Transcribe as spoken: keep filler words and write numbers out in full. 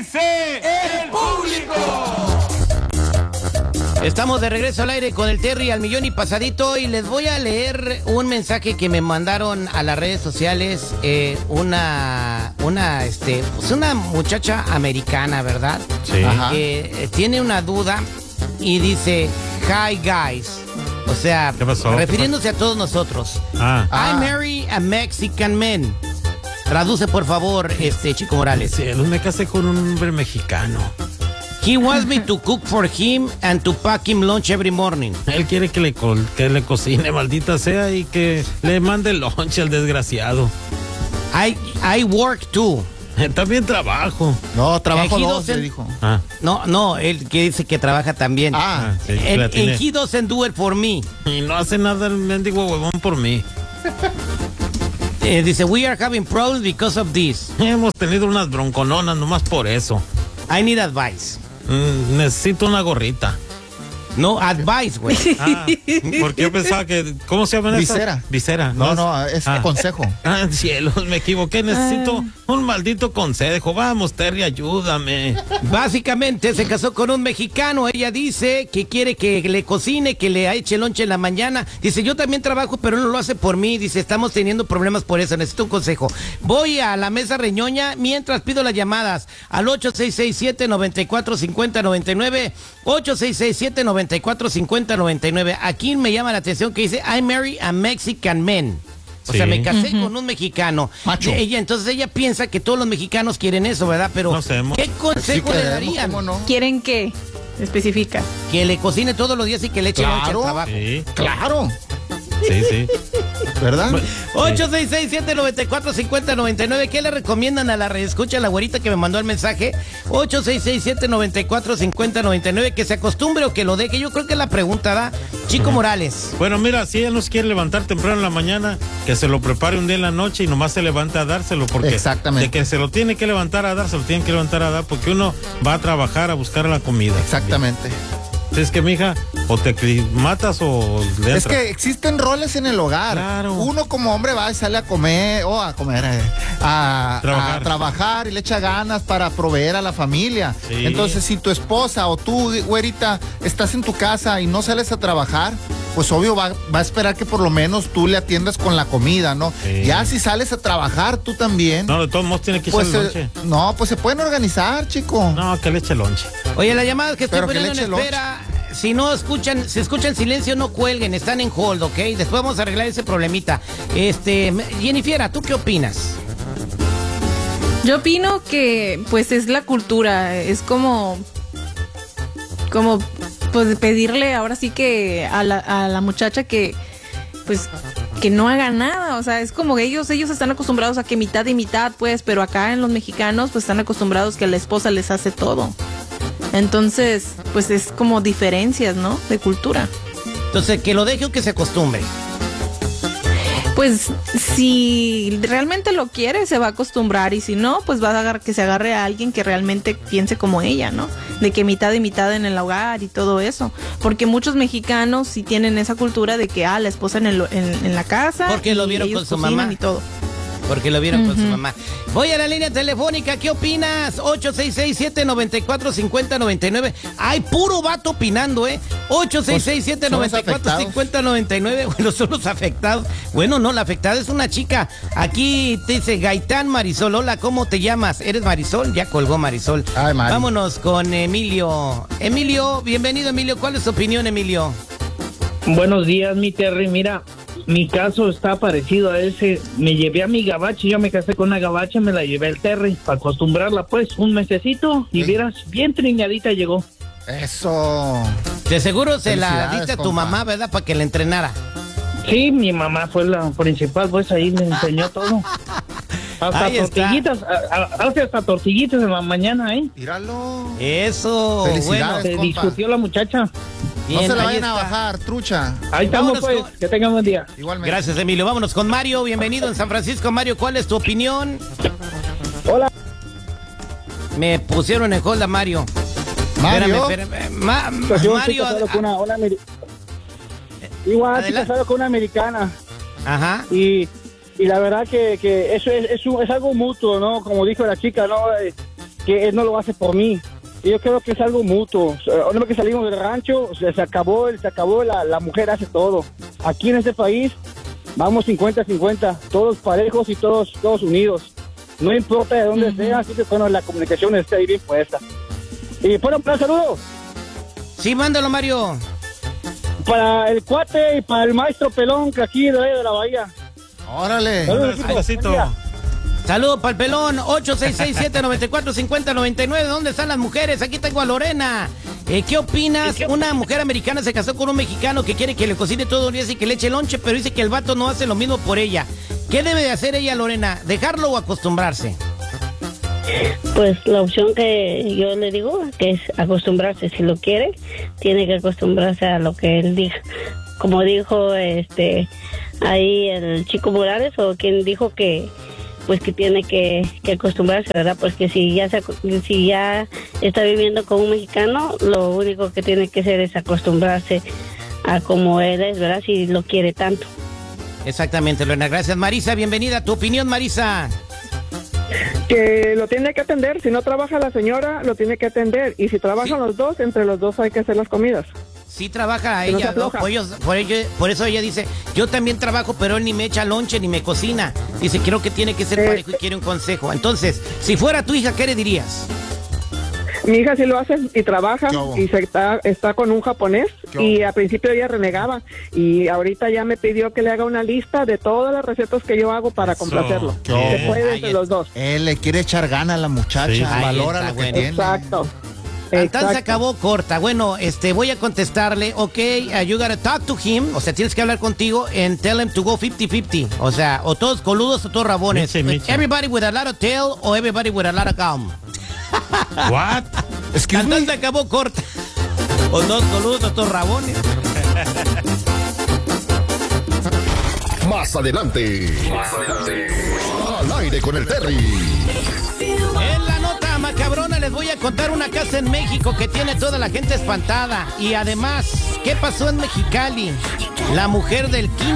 dice el público? Estamos de regreso al aire con el Terry al millón y pasadito y les voy a leer un mensaje que me mandaron a las redes sociales, eh, una, una, este, pues una muchacha americana, ¿verdad? Sí. Que eh, tiene una duda y dice, hi guys, o sea, ¿Qué pasó? refiriéndose a todos nosotros. Ah. I marry a Mexican man. Traduce por favor, este Chico Morales. Sí, me casé con un hombre mexicano. He wants me to cook for him and to pack him lunch every morning. Él quiere que le, co- que le cocine, maldita sea, y que le mande lunch al desgraciado. I, I work too. También trabajo. No, trabajo Eh, he dos, doesn't- le dijo. Ah, No, no, él que dice que trabaja también. Ah, sí, And, la and tiene. he doesn't do it for me. Y no hace nada el mendigo huevón por mí. Eh, dice, we are having problems because of this. Hemos tenido unas broncononas nomás por eso. I need advice. Mm, necesito una gorrita. No, advice, güey. Ah, porque yo pensaba que... ¿Cómo se llama esa? Visera. Visera. No, no, es Ah. consejo. Ah, cielos, me equivoqué. Necesito un maldito consejo. Vamos, Terry, ayúdame. Básicamente se casó con un mexicano. Ella dice que quiere que le cocine, que le eche lonche en la mañana. Dice, yo también trabajo, pero no lo hace por mí. Dice, estamos teniendo problemas por eso. Necesito un consejo. Voy a la mesa reñoña mientras pido las llamadas al ocho seis seis siete, nueve cuatro cinco cero, nueve nueve. ocho seis seis siete, nueve cuatro cinco cero, nueve nueve. Aquí me llama la atención que dice, I marry a Mexican man. O Sí. sea, me casé con un mexicano. Macho. Ella, entonces ella piensa que todos los mexicanos quieren eso, ¿verdad? Pero, No sé, mo- ¿qué consejo Sí le queremos, darían? ¿cómo no? ¿Quieren qué? Especifica. Que le cocine todos los días y que le eche lonche al Claro. trabajo. Sí, Claro, sí, sí. ¿verdad? ocho seis seis siete, nueve cuatro cinco cero, nueve nueve. ¿Qué le recomiendan a la reescucha, la güerita que me mandó el mensaje? ocho seis seis siete, nueve cuatro cinco cero, nueve nueve. Que se acostumbre o que lo deje. Yo creo que la pregunta da Chico Morales. Bueno, mira, si ella no se quiere levantar temprano en la mañana, que se lo prepare un día en la noche y nomás se levante a dárselo, porque Exactamente. de que se lo tiene que levantar a dar, se lo tiene que levantar a dar, porque uno va a trabajar a buscar la comida. Exactamente. Es que, mija, o te cri- matas o le Es entras. que existen roles en el hogar. Claro. Uno como hombre va y sale a comer, o a comer, eh, a, Trabajar. a trabajar y le echa ganas para proveer a la familia. Sí. Entonces, si tu esposa o tú, güerita, estás en tu casa y no sales a trabajar, pues obvio va, va a esperar que por lo menos tú le atiendas con la comida, ¿no? Sí. Ya si sales a trabajar tú también, No, de todos modos tiene que pues echarle eh, lonche. no, pues se pueden organizar, chico. No, que le eche lonche. Oye, la llamada que estoy Pero que poniendo le en eche lonche. espera, si no escuchan, si escuchan silencio, no cuelguen, están en hold, ¿ok? Después vamos a arreglar ese problemita. Este, Jennifer, ¿tú qué opinas? Yo opino que pues es la cultura, es como como pues pedirle ahora sí que a la, a la muchacha que pues que no haga nada, o sea, es como que ellos ellos están acostumbrados a que mitad y mitad, pues, pero acá en los mexicanos pues están acostumbrados que la esposa les hace todo. Entonces, pues es como diferencias, ¿no? De cultura. Entonces, que lo deje o que se acostumbre. Pues si realmente lo quiere, se va a acostumbrar, y si no, pues va a agarrar, que se agarre a alguien que realmente piense como ella, ¿no? De que mitad y mitad en el hogar y todo eso. Porque muchos mexicanos sí tienen esa cultura de que, ah, la esposa en, el, en, en la casa. Porque lo y vieron ellos con su cocinan mamá. y todo. Porque lo vieron con su Ujú. mamá. Voy a la línea telefónica, ¿qué opinas? ocho seis seis siete, nueve cuatro cinco cero, nueve nueve. Hay puro vato opinando, ¿eh? ocho seis seis siete, nueve cuatro cinco cero, nueve nueve. Bueno, son los afectados. Bueno, no, la afectada es una chica. Aquí te dice Gaitán Marisol. Hola, ¿cómo te llamas? ¿Eres Marisol? Ya colgó Marisol. Ay, Mari. Vámonos con Emilio. Emilio, bienvenido, Emilio. ¿Cuál es tu opinión, Emilio? Buenos días, mi Terry. Mira, mi caso está parecido a ese. Me llevé a mi gabacha, yo me casé con una gabacha, me la llevé al Terry para acostumbrarla, pues, un mesecito, y Sí. vieras, bien triñadita llegó. Eso. De seguro se la Felicidades, diste a tu compa. mamá, ¿verdad? Para que la entrenara. Sí, mi mamá fue la principal, pues ahí me enseñó todo. Hasta Ahí está. tortillitas, a- a- hace hasta tortillitas en la mañana, ¿eh? Eso, Tíralo. bueno. Felicidades. Se compa. discutió la muchacha. Bien, no se la ahí vayan a está. bajar, trucha. Ahí estamos, Vámonos pues, con- que tengan buen día. Igualmente. Gracias, Emilio. Vámonos con Mario. Bienvenido en San Francisco. Mario, ¿cuál es tu opinión? Hola. Me pusieron en hold a Mario. Mario. Espérame, espérame. Ma- Pues yo Mario. estoy casado ad- con una, una ameri- Igual, estoy Adelante. casado con una americana. Ajá. Y, y la verdad que, que eso es, es, un- es algo mutuo, ¿no? Como dijo la chica, ¿no? Eh, que él no lo hace por mí. Y yo creo que es algo mutuo. Una vez que salimos del rancho, se, se acabó, se acabó la, la mujer hace todo. Aquí en este país, vamos cincuenta cincuenta, todos parejos y todos, todos unidos. No importa de dónde uh-huh. sea, así que bueno, la comunicación está ahí bien puesta. Y bueno, un plan saludo. Sí, mándalo, Mario. Para el cuate y para el maestro Pelón, que aquí de la, de la bahía. Órale. Saludos, Saludos para el pelón, ocho seis seis, siete nueve cuatro, cinco cero nueve nueve. ¿Dónde están las mujeres? Aquí tengo a Lorena. Eh, ¿Qué opinas? Una mujer americana se casó con un mexicano que quiere que le cocine todo el día y que le eche lonche, pero dice que el vato no hace lo mismo por ella. ¿Qué debe de hacer ella, Lorena? ¿Dejarlo o acostumbrarse? Pues la opción que yo le digo que es acostumbrarse. Si lo quiere, tiene que acostumbrarse a lo que él diga. Como dijo este ahí el Chico Morales, o quien dijo que pues que tiene que, que acostumbrarse, ¿verdad? Porque si ya se, si ya está viviendo con un mexicano, lo único que tiene que hacer es acostumbrarse a como él es, ¿verdad? Si lo quiere tanto. Exactamente, Lorena. Gracias, Marisa. Bienvenida. ¿Tu opinión, Marisa? Que lo tiene que atender. Si no trabaja la señora, lo tiene que atender. Y si trabajan sí. los dos, entre los dos hay que hacer las comidas. Sí trabaja ella, no, por, ellos, por, ello, por eso ella dice, yo también trabajo, pero él ni me echa lonche ni me cocina. Dice, creo que tiene que ser eh, parejo y quiere un consejo. Entonces, si fuera tu hija, ¿qué le dirías? Mi hija sí lo hace y trabaja y se está, está con un japonés y al principio ella renegaba y ahorita ya me pidió que le haga una lista de todas las recetas que yo hago para complacerlo. Se puede entre los dos. Él le quiere echar gana a la muchacha, sí. valora está, lo bueno. que tiene. Exacto. Tan se acabó corta. Bueno, este, voy a contestarle, ok, uh, you gotta talk to him, o sea, tienes que hablar contigo and tell him to go fifty fifty, o sea, o todos coludos o todos rabones. Miche, miche. Everybody with a lot of tail o everybody with a lot of gum. What? Tan se acabó corta. O todos coludos o todos rabones. Más adelante. Más adelante. Al aire con el Terry. En la nota macabrona les voy a contar una casa en México que tiene toda la gente espantada. Y además, ¿qué pasó en Mexicali? La mujer del quince